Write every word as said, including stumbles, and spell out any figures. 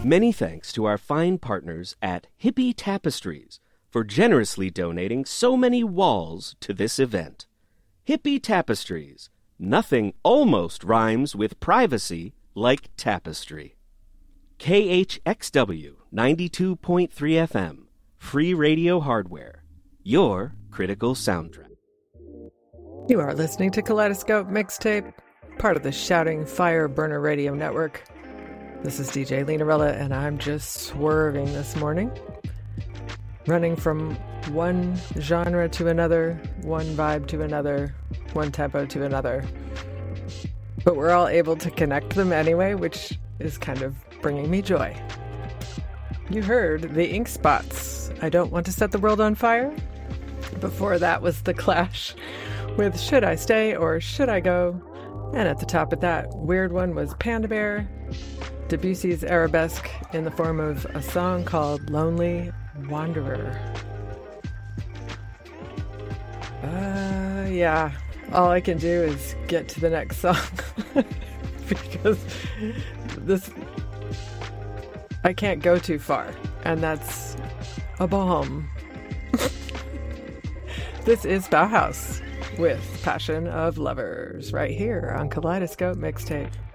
Many thanks to our fine partners at Hippie Tapestries for generously donating so many walls to this event. Hippie Tapestries. Nothing almost rhymes with privacy like tapestry. K H X W ninety-two point three F M. Free radio hardware. Your critical soundtrack. You are listening to Kaleidoscope Mixtape, part of the Shouting Fire Burner Radio Network. This is D J Lenarella, and I'm just swerving this morning. Running from one genre to another, one vibe to another, one tempo to another. But we're all able to connect them anyway, which is kind of bringing me joy. You heard the Ink Spots, I Don't Want to Set the World on Fire. Before that was The Clash with Should I Stay or Should I Go? And at the top of that weird one was Panda Bear, Debussy's Arabesque in the form of a song called Lonely Wanderer. Uh, yeah, all I can do is get to the next song because this, I can't go too far, and that's a balm. This is Bauhaus with Passion of Lovers right here on Kaleidoscope Mixtape.